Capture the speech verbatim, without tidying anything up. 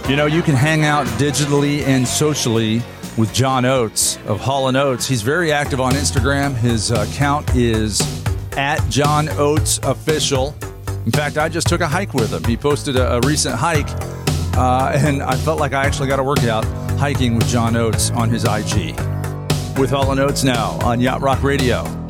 You know, you can hang out digitally and socially with John Oates of Hall and Oates. He's very active on Instagram. His uh, account is at John Oates Official. In fact, I just took a hike with him. He posted a, a recent hike, uh, and I felt like I actually got a workout hiking with John Oates on his I G. With Hall and Oates now on Yacht Rock Radio.